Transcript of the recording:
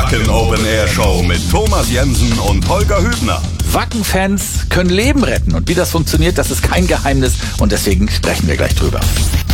Wacken Open Air Show mit Thomas Jensen und Holger Hübner. Wacken-Fans können Leben retten. Und wie das funktioniert, das ist kein Geheimnis. Und deswegen sprechen wir gleich drüber.